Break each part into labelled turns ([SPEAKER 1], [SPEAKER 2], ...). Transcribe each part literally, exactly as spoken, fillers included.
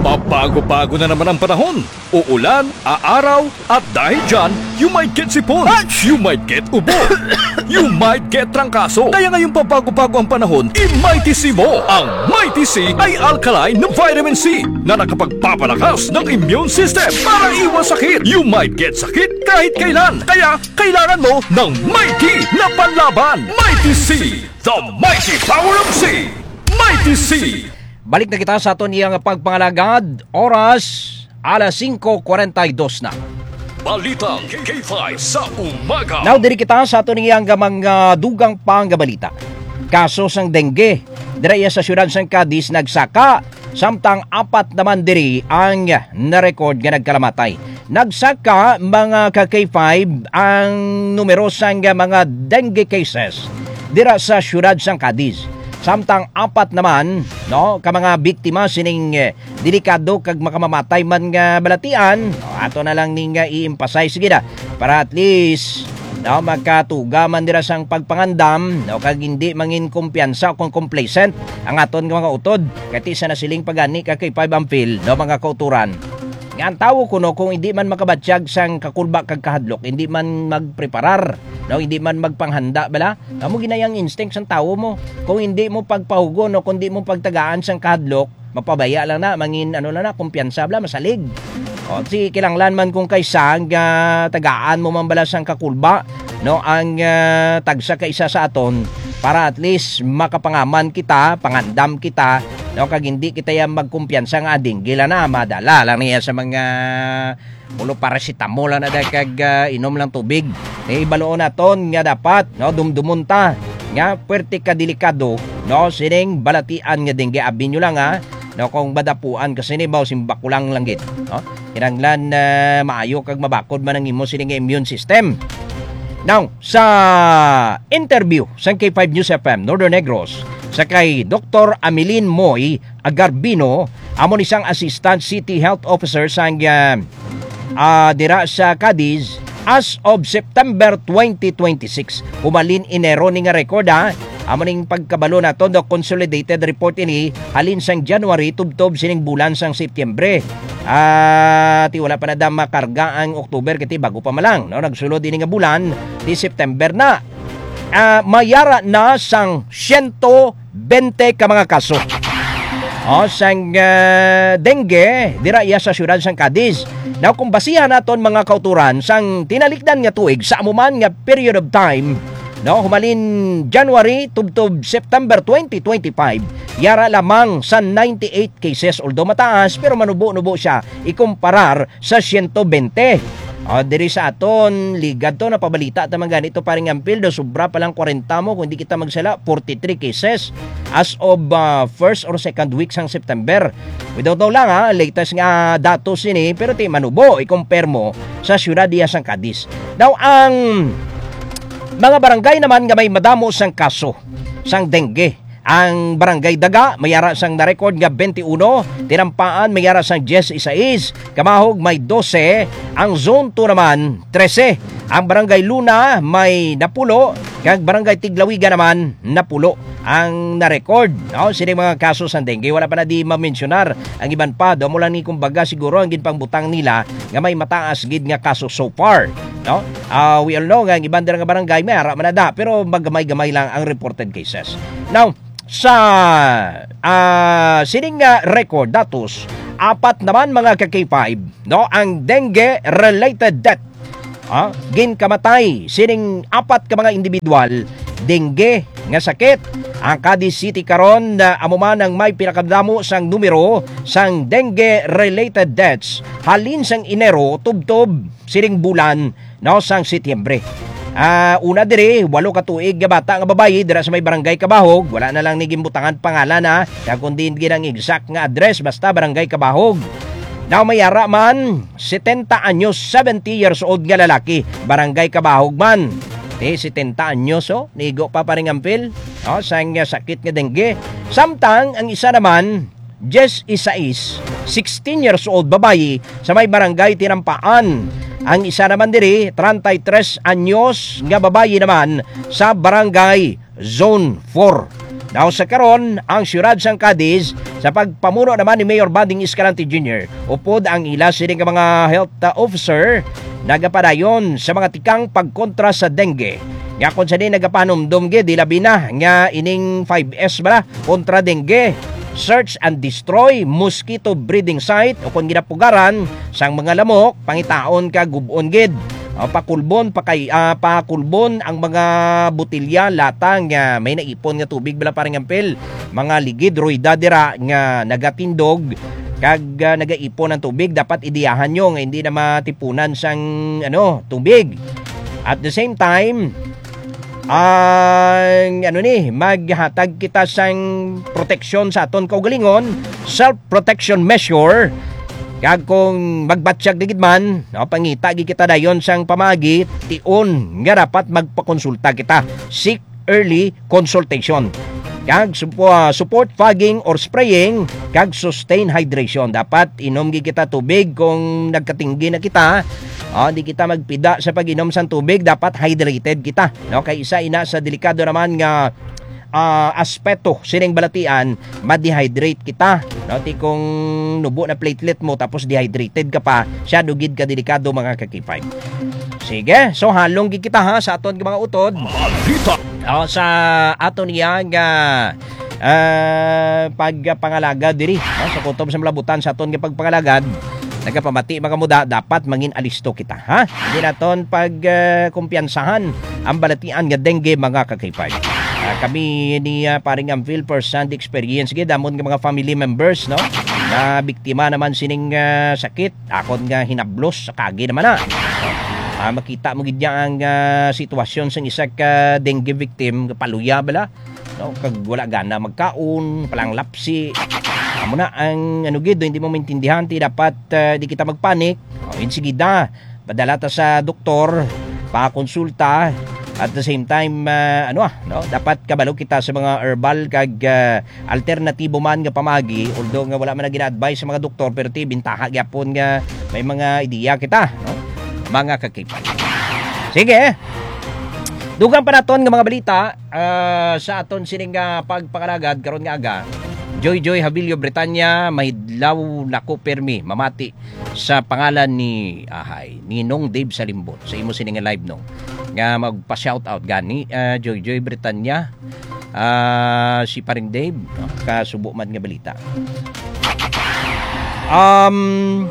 [SPEAKER 1] Pabago-bago na naman ang panahon. Uulan, aaraw, at dahil dyan, you might get sipon, you might get ubo, you might get trangkaso. Kaya ngayong pabago-bago ang panahon, i-Mighty C mo. Ang Mighty C ay alkaline na vitamin C na nakapagpapalakas ng immune system para iwas sakit. You might get sakit kahit kailan. Kaya kailangan mo ng Mighty na panlaban. Mighty C, the mighty power of C. Mighty C.
[SPEAKER 2] Balik na kita sa aton iyang pagpangalagad. Oras, alas singko kuwarenta y dos na.
[SPEAKER 1] Balitang K five sa umaga.
[SPEAKER 2] Now, diri kita sa aton iyang mga dugang pang balita. Kaso sang dengue. Diri sa syudad sang Cadiz nagsaka. Samtang apat naman diri ang na-record nga nagkalamatay. Nagsaka mga ka-K five ang numero sang mga dengue cases dira sa syudad sang Cadiz. Samtang apat naman, no, ka mga biktima sining eh, delikado kag makamamatay man nga balatian. No, ato na lang ning uh, i-emphasize sige na para at least no, magkatuga man dira sang pagpangandam, no, kag hindi mangin kumpiyansa kung complacent ang aton nga mga utod. Kati sa nasiling pagani ka kay five ampil, no, mga kauturan. Nga ang tawo kuno kung hindi man makabatsyag sang kakulba kag kahadlok, hindi man magpreparar, no, hindi man magpanghanda bala, amo ginayang instinct sang tawo mo. Kung hindi mo pagpahugo no, kung hindi mo pagtagaan sang kahadlok, mapabaya lang na mangin ano na na kumpiyansa bala masalig. O si kilanglan man kung kaysa uh, tagaan mo man bala sang kakulba, no, ang uh, tagsa kaysa sa aton para at least makapangaman kita, pangandam kita, no, kag hindi kita yan magkumpiyansa nga ading gila na madala lang niya sa mga ulo paracetamol na dahil kag uh, inom lang tubig. E ibaloon naton nga dapat no dumdumunta nga puwerte ka delikado no sining balatian nga dengue abin nyo lang ha. No, kung badapuan kasi ni baw simbakulang langgit, no? Kinanglan na uh, maayo kag mabakod man ang imo sining immune system. Now, sa interview sa K five News F M Northern Negros sa kay Doctor Amelin Moy Agarbino, amo ni sang Assistant City Health Officer sang uh, uh, dira sa Cadiz as of September twenty twenty-six. Humalin Enero ni nga record ha. Amo ning pagkabalo nato the consolidated report ini halin sang January tubtob sining bulan sang Setyembre. At uh, wala pa na dam makarga ang October kiti bago pa malang no nagsulod ini nga bulan di September na. Uh, mayara na sang one hundred twenty ka mga kaso. O sang uh, dengue dira iya sa syudad sang Cadiz. Now kung basihan naton mga kauturan sang tinalikdan nga tuig sa amuman nga period of time, no, humalin January tubtob September twenty twenty-five, yara lamang sa ninety-eight cases, although mataas pero manubo-nubo siya ikumparar sa one hundred twenty. O diri sa aton ligad to na pabalita ta man ganito paring ampil do sobra pa lang forty mo kung di kita magsala forty-three cases as of uh, first or second week sang September. Without daw lang ha, latest nga datos ini pero ti manubo i-compare mo sa syudad diya sang Cadiz. Daw ang mga barangay naman nga may madamo sang kaso sang dengue. Ang barangay Daga mayara sang na-record nga twenty-one, Tinampaan mayara sang sixteen, Kamahog may twelve, ang Zone two naman thirteen, ang barangay Luna may napulo, kag barangay Tiglawiga naman napulo ang na-record. No, sining mga kaso sang dengue wala pa na di ma-mentionar ang iban pa do mo lang ni kumbaga siguro ang ginpangbutang nila nga may mataas gid nga kaso so far. No? Uh, we all know nga ang iban nga barangay may ara man na pero magamay-gamay lang ang reported cases. Now, sa uh, sining uh, record datos, apat naman mga ka-K five, no, ang dengue related death. Ah, gin kamatay sining apat ka mga individual dengue nga sakit. Ang Cadiz City karon na uh, amuman ang may pinakadamo sang numero sang dengue related deaths halin sang Enero tubtob sining bulan no sang Setyembre. Uh, una diri, walo ka tuig nga bata nga babayi dira sa may barangay Kabahog. Wala na lang ni gimbutangan pangalan na, kaya kundi ginang exact nga address, basta barangay Kabahog. Now mayara man, seventy anyos, seventy years old nga lalaki, barangay Kabahog man. Eh, seventy anyos, oh, nigo pa paring ampil, oh, sang sakit nga dengue. Samtang, ang isa naman, Jess Isais, sixteen years old babayi, sa may barangay Tinampaan. Ang isa naman diri, thirty-three anyos nga babayi naman sa barangay Zone four. Now sa karon ang siyudad sang Cadiz sa pagpamuno naman ni Mayor Banding Escalante Junior upod ang ila sining nga mga health uh, officer nagapadayon sa mga tikang pagkontra sa dengue. Nga kung sa di nagapanumdum gid di labi na nga ining five S bala kontra dengue. Search and destroy mosquito breeding site o kung ginapugaran sang mga lamok pangitaon ka gubon gid. Uh, pakulbon pakay uh, pakulbon ang mga botilya latang nga may naipon nga tubig bala parang ampel mga ligid ruida dira nga nagatindog kag uh, nagaipon ng tubig dapat idiyahan nyo nga hindi na matipunan sang ano tubig. At the same time ang ano ni maghatag kita sang proteksyon sa aton kaugalingon, self protection measure. Kag kung magbatsyag digid man, no, pangita gi kita dayon sang pamagi, tion nga dapat magpakonsulta kita. Seek early consultation. Kag uh, support fogging or spraying, kag sustain hydration. Dapat inom gi kita tubig kung nagkatinggi na kita. Oh, di kita magpida sa pag-inom sang tubig, dapat hydrated kita. No, kay isa ina sa delikado naman nga uh, aspeto sining balatian, ma-dehydrate kita. No, ti kung nubo na platelet mo tapos dehydrated ka pa, siya dugid ka delikado mga kakipay. Sige, so halong gi kita ha sa aton mga utod.
[SPEAKER 1] Balita.
[SPEAKER 2] O, sa aton yang uh, uh, pagpangalagad diri, no, sa kutob sa malabutan sa aton nga pagpangalagad. Nagapamati mga muda, dapat mangin alisto kita, ha? Hindi naton pag uh, kumpiyansahan ang balatian nga dengue mga kakipay. Uh, kami ni uh, paring Amphil first-hand experience gid amon nga mga family members, no? Na biktima naman sining uh, sakit, akon nga hinablos sa kagi naman na. Uh, makita mo gid ang uh, sitwasyon sang isa ka dengue victim, paluya bala, no? Kag wala gana magkaon, palang lapsi. Amo na ang ano gid, hindi mo maintindihan, ti dapat uh, di kita magpanik. O, yun sige na, padala ta sa doktor, pakonsulta, at the same time, uh, ano ah, no? Dapat kabalo kita sa mga herbal kag uh, alternatibo man nga pamagi, although nga wala man na gina-advise sa mga doktor, pero ti bintaha gyapon nga may mga ideya kita, no? Mga kakipay. Sige, dugang pa naton nga mga balita uh, sa aton sining uh, pagpangalagad karon nga aga. Joy Joy Habilio Bretanya mahidlaw nako permi mamati sa pangalan ni Ahay Ninong Dave Salimbot sa imo sining live nong nga magpa-shout out gani uh, Joy Joy Bretanya uh, si paring Dave no? Kasubo man nga balita. Um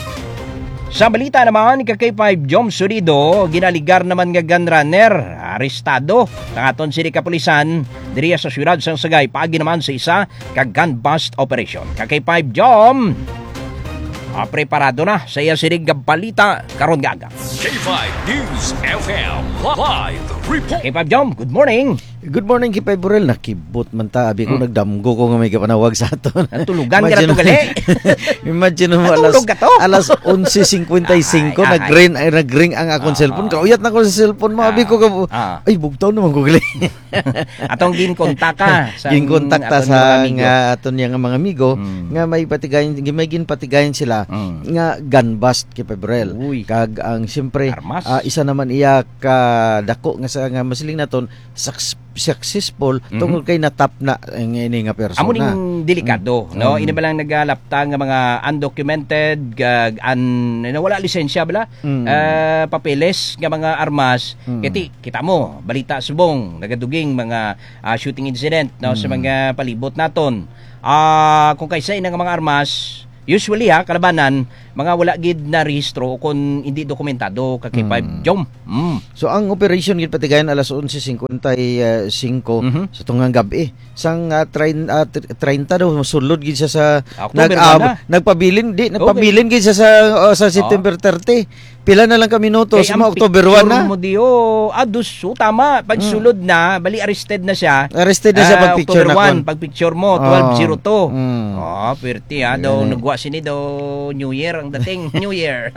[SPEAKER 2] Sa balita naman, kay five Jom Surido, ginaligar naman nga gunrunner, arestado. Tangaton siri kapulisan, diriya sa syudad sang Sagay, paagi naman sa isa kag gun bust operation. Kay five Jom, ah, preparado na sa iya sirig balita karon gaga.
[SPEAKER 1] K five News F M Live Report.
[SPEAKER 2] Kay five Jom, good morning.
[SPEAKER 3] Good morning, Kipay Burel. Nakibot man ta. Abi ko, hmm. nagdamgo ko nga may kapanawag sa aton.
[SPEAKER 2] Natulugan ka na ito gali.
[SPEAKER 3] Imagine mo, alas, alas eleven fifty-five, nag-ring, nag-ring ang akong ah, cellphone. Kauyat na ko sa cellphone mo. Abi ko, ah, ay, bugtaw naman ko gali.
[SPEAKER 2] Atong ginkontak ka.
[SPEAKER 3] Ginkontak ta sa nga aton nga mga amigo, hmm. nga may patigayin, may ginpatigayin sila, hmm. nga gun bust, Kipay Burel. Uy. Kag ang, siyempre, uh, isa naman iya ka dako nga sa nga masiling naton, saks successful mm-hmm. tungkol kay natap na ang ini nga persona.
[SPEAKER 2] Amo ning delikado, mm-hmm. no? Ini ba lang nagalapta nga mga undocumented, uh, un, wala lisensya bala, mm-hmm. uh, papeles nga mga armas. Mm-hmm. Kiti kita mo balita subong nagaduging mga uh, shooting incident no mm-hmm. sa mga palibot naton. Ah uh, kung kaysa ina nga mga armas usually ha, kalabanan, mga wala gid na rehistro kung hindi dokumentado kay five mm. Jom. Mm.
[SPEAKER 3] So ang operation gid patigayon alas eleven fifty-five mm-hmm. sa tungang gabi. Sang uh, thirty daw sulod gid siya sa nag uh, nagpabilin di nagpabilin gid siya sa uh, sa September oh. thirty. Pila na lang ka minuto sa October one na.
[SPEAKER 2] Mo dio adus so tama pag sulod mm. na bali arrested na siya.
[SPEAKER 3] Arrested na siya uh, pag picture na
[SPEAKER 2] one pag picture mo twelve oh two.
[SPEAKER 3] Mm.
[SPEAKER 2] Oh, perti ha daw nagwa sini daw New Year ang dating New Year.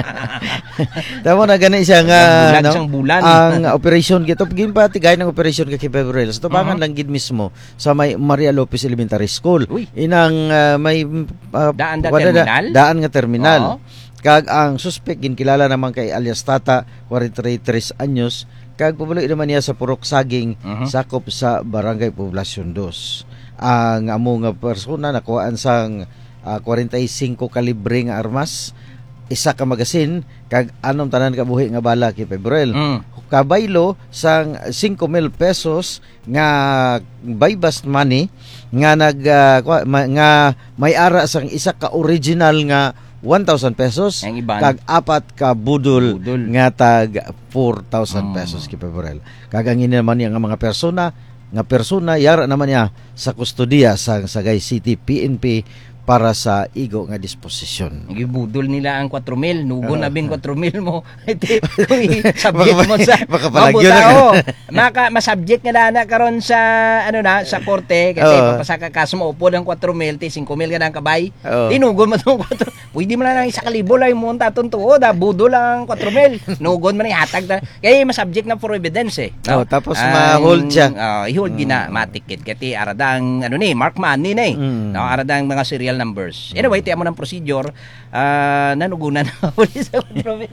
[SPEAKER 3] Tama na gani siya nga
[SPEAKER 2] no, bulan.
[SPEAKER 3] Ang operation gito gin pa tigay ng operation kay February. So tubangan uh-huh. lang gid mismo sa may Maria Lopez Elementary School. Uy. Inang uh, may uh,
[SPEAKER 2] daan da terminal.
[SPEAKER 3] Da, daan nga terminal.
[SPEAKER 2] Uh-huh.
[SPEAKER 3] Kag ang suspect ginkilala naman kay alias Tata, forty-three anyos, kag pabuloy naman niya sa Purok Saging,
[SPEAKER 2] Mhm.
[SPEAKER 3] sakop sa Barangay Poblacion two. Ang amo nga persona nakuhaan sang uh, forty-five kalibre nga armas, isa ka magasin kag anom tanan ka buhi nga bala kay Pebrel.
[SPEAKER 2] Mm.
[SPEAKER 3] Kabaylo sang five mil pesos nga buy-bust money nga nag uh, kwa- ma- nga may ara sang isa ka original nga one thousand pesos
[SPEAKER 2] Ang iban.
[SPEAKER 3] kag apat ka budol,
[SPEAKER 2] Budol.
[SPEAKER 3] nga tag four thousand
[SPEAKER 2] Mm.
[SPEAKER 3] pesos kay Pebrel. Kag ang ini naman niya nga mga persona nga persona yara naman niya sa kustodiya sa Sagay City P N P para sa igo nga disposisyon.
[SPEAKER 2] Gibudol nila ang four mil, nugon
[SPEAKER 3] Oo.
[SPEAKER 2] na bin four mil mo. Iti, subject mo sa
[SPEAKER 3] Baka palagyo na
[SPEAKER 2] mabutao. Maka masubject nga na karon sa ano na sa korte kasi
[SPEAKER 3] Oo.
[SPEAKER 2] papasaka kaso mo upo ng four mil, ti five mil ka ng kabay.
[SPEAKER 3] Oo.
[SPEAKER 2] Tinugon mo tong four. Pwede mo na lang isa kalibo lang mo tatong tuod, ah, budol lang four mil. Nugon man ihatag na. Kaya masubject na for evidence eh.
[SPEAKER 3] Oh, tapos ma-hold siya.
[SPEAKER 2] Uh, i-hold gina matikit kati aradang ano ni Mark Money ni.
[SPEAKER 3] Mm.
[SPEAKER 2] No, aradang mga serial numbers. Anyway, tiyan mo ng procedure, ah, nanugunan na pulis sa control.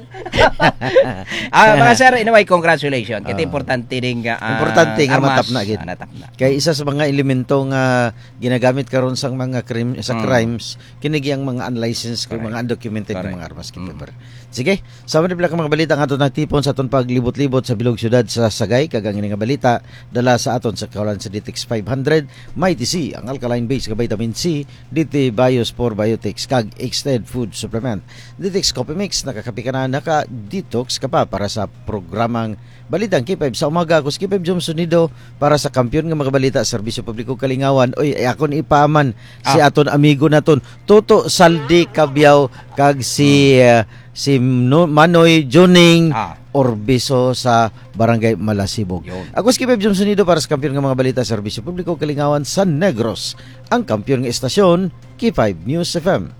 [SPEAKER 2] Ah, mga sir, anyway, congratulations. Kasi
[SPEAKER 3] Ah.
[SPEAKER 2] importante ring ah,
[SPEAKER 3] Importante nga
[SPEAKER 2] armas.
[SPEAKER 3] matap na gid.
[SPEAKER 2] Ah, natap na.
[SPEAKER 3] Kay isa sa mga elemento nga ginagamit karon sa mga crime sa
[SPEAKER 2] Mm.
[SPEAKER 3] crimes kinigi ang mga unlicensed kag mga undocumented nga
[SPEAKER 2] Correct.
[SPEAKER 3] mga armas kay
[SPEAKER 2] Mm.
[SPEAKER 3] Pepper. Sige, sama ni ka mga balita nga aton nagtipon sa aton paglibot-libot sa bilog syudad sa Sagay kag ang ini nga balita dala sa aton sa kawalan sa D T X five hundred, Mighty C, ang alkaline base nga vitamin C, D T Bios for Biotics kag Extend Food Supplement. D T X Coffee Mix nakakapi ka na naka-detox ka pa para sa programang Balitang K five sa umaga. Ako si K five Jom Sunido para sa kampiyon nga mga balita Serbisyo Publiko Kalingawan. Oy, ay akon ipaman si
[SPEAKER 2] Ah.
[SPEAKER 3] aton amigo naton Toto Saldi Cabiao kag si uh, si no, Manoy Juning
[SPEAKER 2] Ah.
[SPEAKER 3] Orbiso sa Barangay Malasibog.
[SPEAKER 2] Yun.
[SPEAKER 3] Ako si K five Jom Sunido para sa kampiyon nga mga balita Serbisyo Publiko Kalingawan sa Negros. Ang kampiyon nga estasyon K five News F M.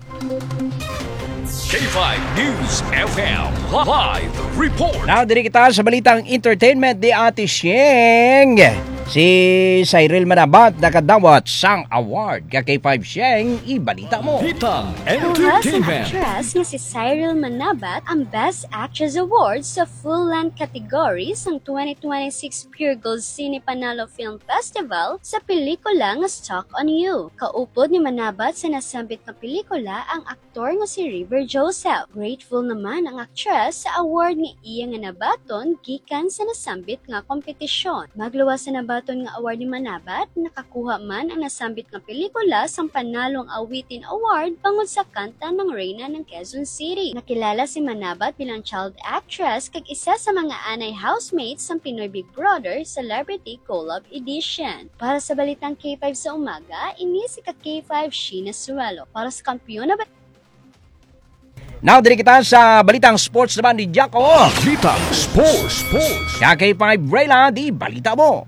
[SPEAKER 1] K five News F M Live Report.
[SPEAKER 2] Now, diri kita sa balitang entertainment di Ate Sheng. Si Cyril Manabat nakadawat sang award ka K five Sheng, ibalita mo.
[SPEAKER 1] Hitang
[SPEAKER 4] Kuha sa
[SPEAKER 1] Entertainment.
[SPEAKER 4] actress nga si Cyril Manabat ang Best Actress Award sa full-length category sang twenty twenty-six Pure Gold Cine Panalo Film Festival sa pelikula nga Stuck on You. Kaupod ni Manabat sa nasambit nga pelikula ang aktor nga si River Joseph. Grateful naman ang actress sa award nga iya nga nabaton gikan sa nasambit nga kompetisyon. Magluwas sa nabaton nga award ni Manabat, nakakuha man ang nasambit nga pelikula sang panalong awitin award bangod sa kanta ng Reyna ng Quezon City. Nakilala si Manabat bilang child actress kag isa sa mga anay housemates ng Pinoy Big Brother Celebrity Collab Edition. Para sa balitang K five sa umaga, ini si ka K five Sheena Suelo. Para sa kampiyon na
[SPEAKER 2] Now, diri kita sa balitang sports naman ni Jaco.
[SPEAKER 1] Hitang Sports. Sports.
[SPEAKER 2] Ka K five Rayla, di balita mo.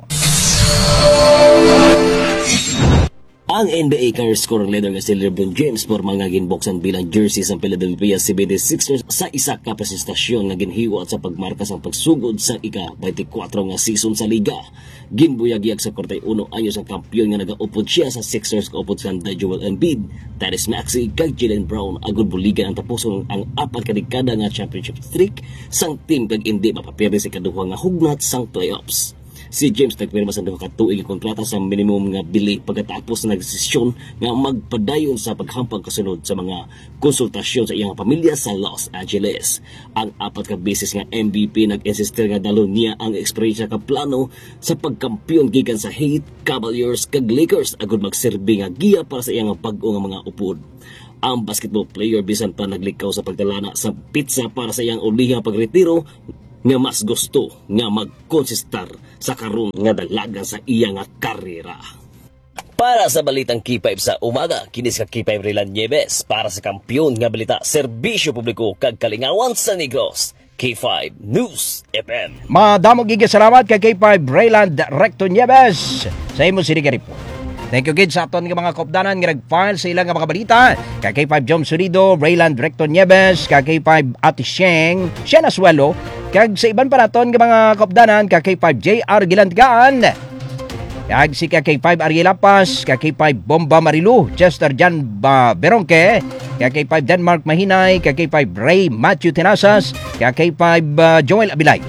[SPEAKER 5] Ang N B A career scoring leader nga si LeBron James porma nga ginboksan bilang jersey sa Philadelphia seventy-sixers sa isa ka presentasyon nga ginhiwat sa pagmarka sa pagsugod sa ika twenty-four nga season sa liga. Ginbuyag-iyag sa forty-one anyos ang kampiyon nga nagaupod siya sa Sixers kaupod sa Joel Embiid, Tyrese Maxey kag Jaylen Brown agud buligan ang tapuson ang apat ka dekada nga championship streak sang team kag hindi mapapirdi sa kaduha nga hugnat sang playoffs. Si James nagpirma sa duha ka tuig nga kontrata sa minimum nga bili pagkatapos na nagdesisyon nga magpadayon sa paghampang kasunod sa mga konsultasyon sa iyang pamilya sa Los Angeles. Ang apat ka beses nga M V P nag-insistir nga dalo niya ang eksperyensya ka plano sa pagkampiyon gikan sa Heat, Cavaliers kag Lakers agud magserbi nga giya para sa iyang bag-o nga mga upod. Ang basketball player bisan pa naglikaw sa pagdalana sa pizza para sa iyang ulihang pagretiro nga mas gusto nga magkonsistar sa karon nga dalagan sa iya nga karera. Para sa balitang K five sa umaga, kinis ka K five Rylan Nieves para sa kampiyon nga balita Serbisyo Publiko kag Kalingawan sa Negros. K five News F M.
[SPEAKER 2] Madamo giga salamat kay K five Rayland Recto Nieves sa imo sini ka report. Thank you gid sa aton nga mga kopdanan nga nag-file sa ilang nga mga balita. Kay K five Jom Surido, Rayland Recto Nieves, kay K five Ate Sheng, Shena Suelo, kag sa iban pa naton nga mga kopdanan kay K five J R Gilandgaan. Kag si K five Ariel Lapas, K five Bomba Marilu, Chester Jan ba Beronque, K five Denmark Mahinay, K five Ray Matthew Tenasas, K five uh, Joel Abilay.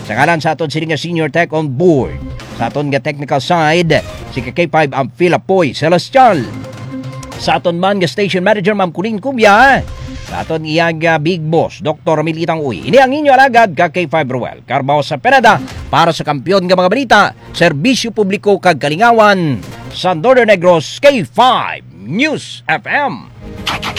[SPEAKER 2] Sa ngalan sa aton sini nga senior tech on board. Sa aton nga technical side, si K five ang Philapoy Celestial. Sa aton man nga station manager Ma'am Kulin Cubia. Sa aton iyang uh, big boss Doktor Militang Uy. Ini ang inyo alagad ka K five Ruel. Carbaho sa Penada para sa kampiyon nga mga balita, serbisyo publiko kag kalingawan sa Northern Negros K five News F M.